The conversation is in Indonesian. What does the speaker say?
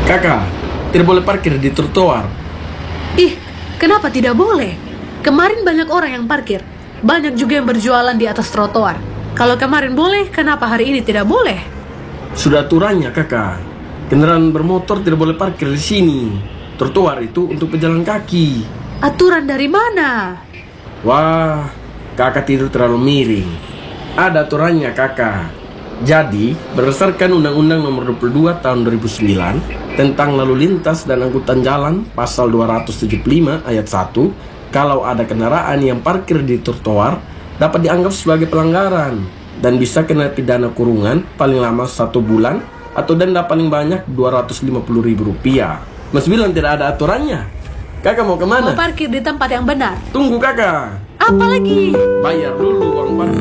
Kakak, tidak boleh parkir di trotoar. Ih, kenapa tidak boleh? Kemarin banyak orang yang parkir. Banyak juga yang berjualan di atas trotoar. Kalau kemarin boleh, kenapa hari ini tidak boleh? Sudah aturannya, Kakak. Kendaraan bermotor tidak boleh parkir di sini. Trotoar itu untuk pejalan kaki. Aturan dari mana? Wah, Kakak tidur terlalu miring. Ada aturannya, Kakak. Jadi, berdasarkan Undang-Undang Nomor 22 Tahun 2009 tentang lalu lintas dan angkutan jalan, pasal 275 ayat 1, kalau ada kendaraan yang parkir di trotoar dapat dianggap sebagai pelanggaran dan bisa kena pidana kurungan paling lama 1 bulan atau denda paling banyak Rp250.000. Mas bilang tidak ada aturannya. Kakak mau kemana? Mau parkir di tempat yang benar. Tunggu, Kakak. Apa lagi? Bayar dulu uang parkir.